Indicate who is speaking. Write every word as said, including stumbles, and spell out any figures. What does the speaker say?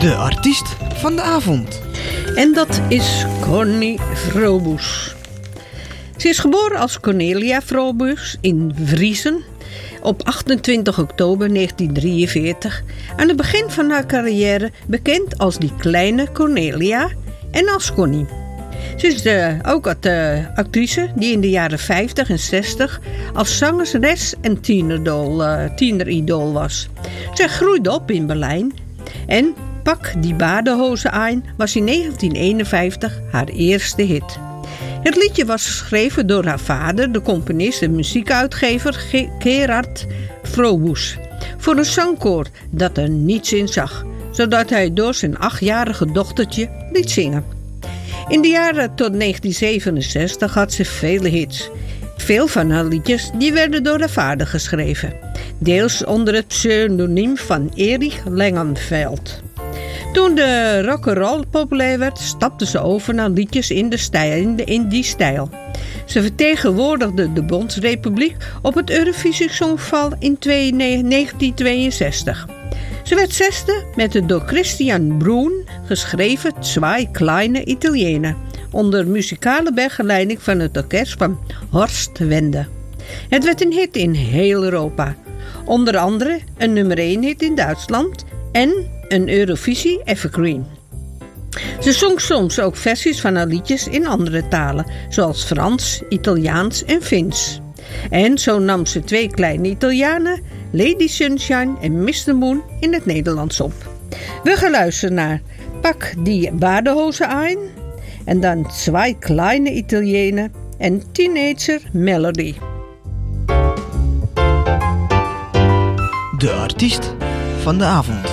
Speaker 1: De artiest van de avond.
Speaker 2: En dat is Connie Frobus. Ze is geboren als Cornelia Frobus in Vriezen op achtentwintig oktober negentien drieënveertig. Aan het begin van haar carrière bekend als die kleine Cornelia en als Connie. Ze is de, ook als uh, actrice die in de jaren vijftig en zestig als zangeres en tieneridool, uh, tieneridool was. Ze groeide op in Berlijn en Pak die Badehosen aan was in negentien eenenvijftig haar eerste hit. Het liedje was geschreven door haar vader, de componist en muziekuitgever Gerard Frobus, voor een zangkoor dat er niets in zag, zodat hij door zijn achtjarige dochtertje liet zingen. In de jaren tot negentien zevenenzestig had ze vele hits. Veel van haar liedjes die werden door haar vader geschreven, deels onder het pseudoniem van Erich Langenfeld. Toen de rock'n'roll populair werd, stapte ze over naar liedjes in, de stijl, in, de, in die stijl. Ze vertegenwoordigde de Bondsrepubliek op het Eurovisie Songfestival in negentien tweeënzestig. Ze werd zesde met de door Christian Bruhn geschreven Zwei kleine Italiener, onder muzikale begeleiding van het orkest van Horst Wende. Het werd een hit in heel Europa, onder andere een nummer één hit in Duitsland en een Eurovisie Evergreen. Ze zong soms ook versies van haar liedjes in andere talen, zoals Frans, Italiaans en Fins. En zo nam ze Twee kleine Italianen, Lady Sunshine en mister Moon in het Nederlands op. We gaan luisteren naar Pak die Badehosen aan en dan Zwei kleine Italiener en Teenager Melody.
Speaker 1: De artiest van de avond.